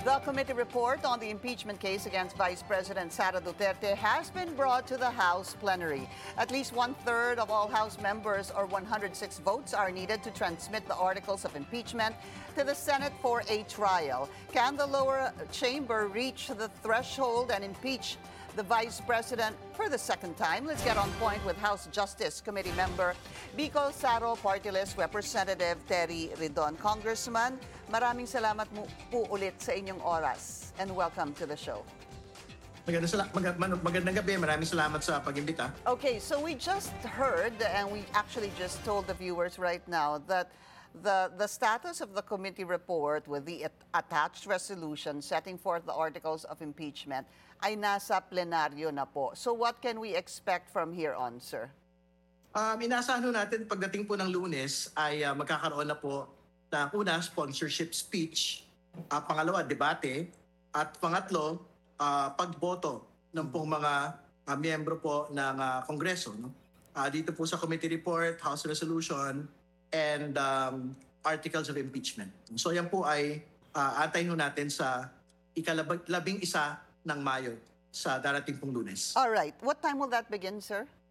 The committee report on the impeachment case against Vice President Sara Duterte has been brought to the House plenary. At least one-third of all House members, or 106 votes, are needed to transmit the articles of impeachment to the Senate for a trial. Can the lower chamber reach the threshold and impeach the Vice President for the second time? Let's get on point with House Justice Committee member Bicol Saro Party List Representative Terry Ridon. Congressman, maraming salamat po ulit sa inyong oras and welcome to the show. Magandang gabi. Maraming salamat sa pag-imbita. Okay, so we just heard, and we actually just told the viewers right now that the status of the committee report with the attached resolution setting forth the articles of impeachment ay nasa plenaryo na po. So what can we expect from here on, sir? Inaasahan natin pagdating po ng Lunes ay magkakaroon na po ng una, sponsorship speech, pangalawa, debate, at pangatlo, pagboto ng pong mga miyembro po ng Kongreso. No? Dito po sa committee report, House Resolution, and articles of impeachment. So yan po ay antayin natin sa ika-11 ng Mayo sa darating pong Lunes. All right. What time will that begin, sir?